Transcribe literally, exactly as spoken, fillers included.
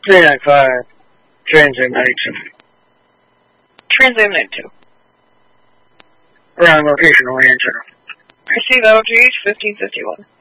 three nine five, Transit ninety-two. Transit ninety-two. Ground location oriented. Receive L G H fifteen fifty-one.